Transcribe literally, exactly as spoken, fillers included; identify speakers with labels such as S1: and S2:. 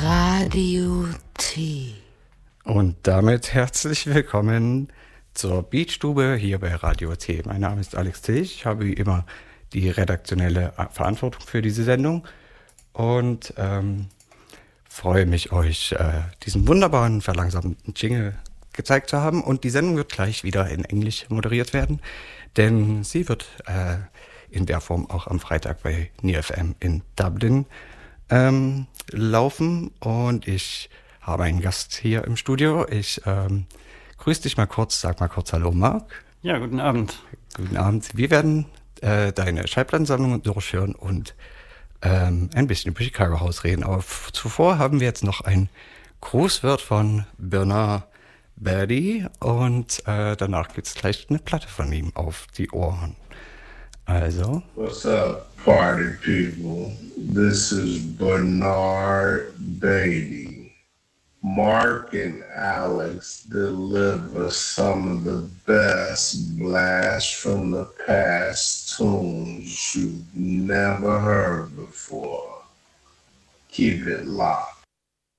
S1: Radio T.
S2: Und damit herzlich willkommen zur Beatstube hier bei Radio T. Mein Name ist Alex T. Ich habe wie immer die redaktionelle Verantwortung für diese Sendung und ähm, freue mich, euch äh, diesen wunderbaren, verlangsamten Jingle gezeigt zu haben. Und die Sendung wird gleich wieder in Englisch moderiert werden, denn sie wird äh, in der Form auch am Freitag bei N I R F M in Dublin ähm, laufen. Und ich habe einen Gast hier im Studio. Ich ähm, grüße dich mal kurz, sag mal kurz Hallo, Marc.
S3: Ja, guten Abend.
S2: Guten Abend. Wir werden äh, deine Schallplattensammlung durchführen und ähm, ein bisschen über Chicago House reden. Aber f- zuvor haben wir jetzt noch ein Grußwort von Bernard Berdy und äh, danach gibt es gleich eine Platte von ihm auf die Ohren. Also.
S4: What's up, party people? This is Bernard Beatty. Mark and Alex deliver some of the best blast from the past tunes you've never heard before. Keep it locked.